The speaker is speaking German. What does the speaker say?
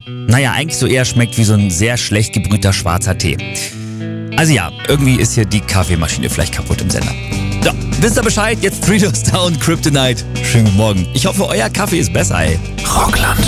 naja, eigentlich so eher schmeckt wie so ein sehr schlecht gebrühter schwarzer Tee. Also ja, irgendwie ist hier die Kaffeemaschine vielleicht kaputt im Sender. So, wisst ihr Bescheid? Jetzt Three Doors Down, Kryptonite. Schönen guten Morgen. Ich hoffe, euer Kaffee ist besser, ey. Rockland.